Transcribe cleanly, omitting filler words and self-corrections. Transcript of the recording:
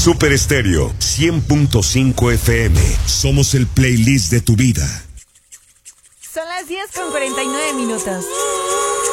Super Estéreo 100.5 FM. Somos el playlist de tu vida. Son las 10:49.